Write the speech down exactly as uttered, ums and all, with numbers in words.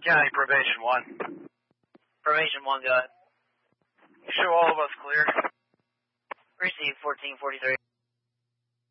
County Probation one. Probation one, go ahead. Show all of us clear. Receive fourteen forty-three.